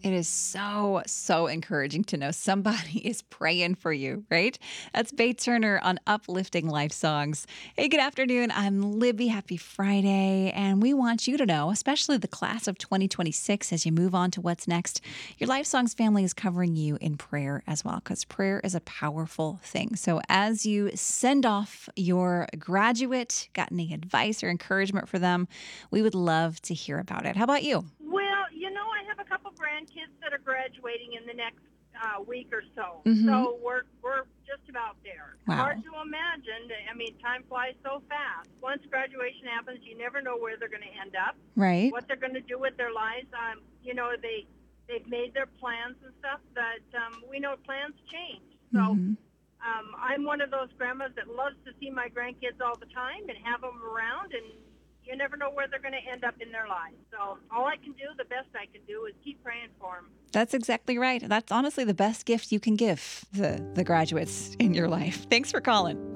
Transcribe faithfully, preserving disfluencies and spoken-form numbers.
It is so, so encouraging to know somebody is praying for you, right? That's Faye Turner on Uplifting Life Songs. Hey, good afternoon. I'm Libby. Happy Friday. And we want you to know, especially the class of twenty twenty-six, as you move on to what's next, your Life Songs family is covering you in prayer as well, because prayer is a powerful thing. So as you send off your graduate, got any advice or encouragement for them? We would love to hear about it. How about you? Well, you know, I have a couple grandkids that are graduating in the next uh, week or so. Mm-hmm. So we're we're just about there. Wow. Hard to imagine. I mean, time flies so fast. Once graduation happens, you never know where they're going to end up, Right. what they're going to do with their lives. Um, you know, they they've made their plans and stuff, but um, we know plans change. So. Mm-hmm. Um, I'm one of those grandmas that loves to see my grandkids all the time and have them around, and you never know where they're going to end up in their lives. So all I can do, the best I can do, is keep praying for them. That's exactly right. That's honestly the best gift you can give the, the graduates in your life. Thanks for calling.